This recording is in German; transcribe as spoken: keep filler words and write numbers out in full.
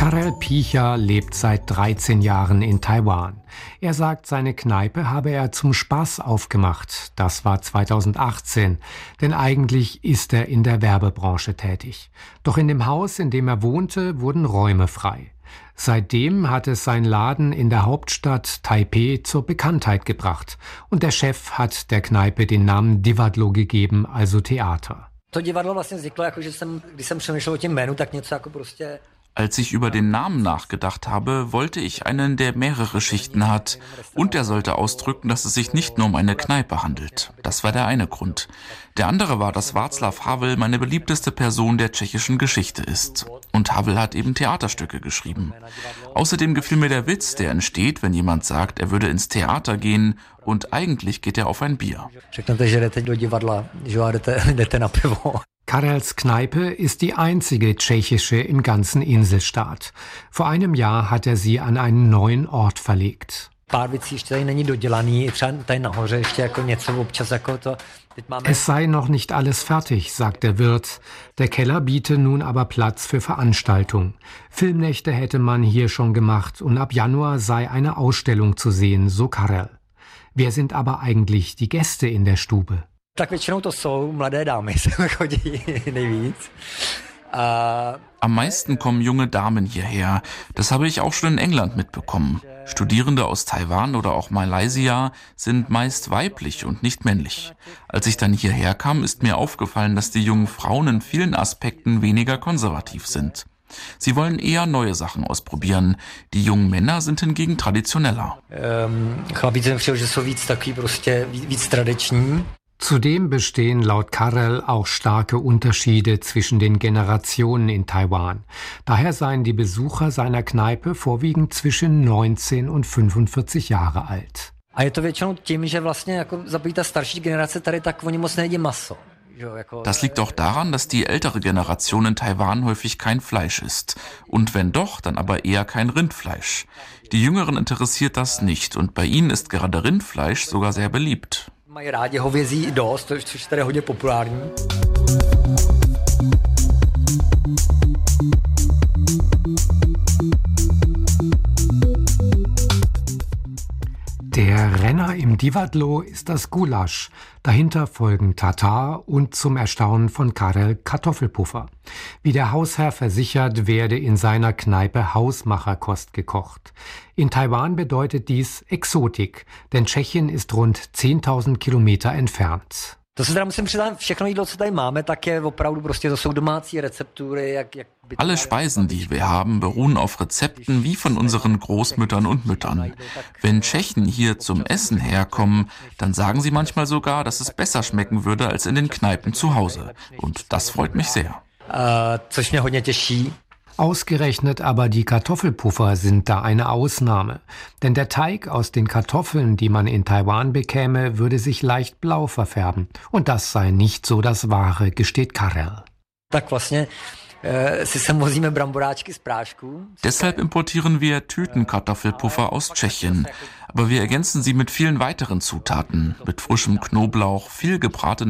Karel Picha lebt seit dreizehn Jahren in Taiwan. Er sagt, seine Kneipe habe er zum Spaß aufgemacht. Das war zweitausendachtzehn, denn eigentlich ist er in der Werbebranche tätig. Doch in dem Haus, in dem er wohnte, wurden Räume frei. Seitdem hat es sein Laden in der Hauptstadt Taipeh zur Bekanntheit gebracht. Und der Chef hat der Kneipe den Namen Divadlo gegeben, also Theater. Als ich über den Namen nachgedacht habe, wollte ich einen, der mehrere Schichten hat. Und er sollte ausdrücken, dass es sich nicht nur um eine Kneipe handelt. Das war der eine Grund. Der andere war, dass Václav Havel meine beliebteste Person der tschechischen Geschichte ist. Und Havel hat eben Theaterstücke geschrieben. Außerdem gefiel mir der Witz, der entsteht, wenn jemand sagt, er würde ins Theater gehen und eigentlich geht er auf ein Bier. Karels Kneipe ist die einzige tschechische im ganzen Inselstaat. Vor einem Jahr hat er sie an einen neuen Ort verlegt. Es sei noch nicht alles fertig, sagt der Wirt. Der Keller biete nun aber Platz für Veranstaltungen. Filmnächte hätte man hier schon gemacht und ab Januar sei eine Ausstellung zu sehen, so Karel. Wer sind aber eigentlich die Gäste in der Stube? Am meisten kommen junge Damen hierher. Das habe ich auch schon in England mitbekommen. Studierende aus Taiwan oder auch Malaysia sind meist weiblich und nicht männlich. Als ich dann hierher kam, ist mir aufgefallen, dass die jungen Frauen in vielen Aspekten weniger konservativ sind. Sie wollen eher neue Sachen ausprobieren. Die jungen Männer sind hingegen traditioneller. Zudem bestehen laut Karel auch starke Unterschiede zwischen den Generationen in Taiwan. Daher seien die Besucher seiner Kneipe vorwiegend zwischen neunzehn und fünfundvierzig Jahre alt. Das liegt auch daran, dass die ältere Generation in Taiwan häufig kein Fleisch isst. Und wenn doch, dann aber eher kein Rindfleisch. Die Jüngeren interessiert das nicht und bei ihnen ist gerade Rindfleisch sogar sehr beliebt. Der Renner im Divadlo ist das Gulasch. Dahinter folgen Tatar und zum Erstaunen von Karel Kartoffelpuffer. Wie der Hausherr versichert, werde in seiner Kneipe Hausmacherkost gekocht. In Taiwan bedeutet dies Exotik, denn Tschechien ist rund zehntausend Kilometer entfernt. Alle Speisen, die wir haben, beruhen auf Rezepten wie von unseren Großmüttern und Müttern. Wenn Tschechen hier zum Essen herkommen, dann sagen sie manchmal sogar, dass es besser schmecken würde als in den Kneipen zu Hause. Und das freut mich sehr. Ausgerechnet aber die Kartoffelpuffer sind da eine Ausnahme. Denn der Teig aus den Kartoffeln, die man in Taiwan bekäme, würde sich leicht blau verfärben. Und das sei nicht so das Wahre, gesteht Karel. Deshalb importieren wir Tütenkartoffelpuffer aus Tschechien. Aber wir ergänzen sie mit vielen weiteren Zutaten, mit frischem Knoblauch, viel gebratenem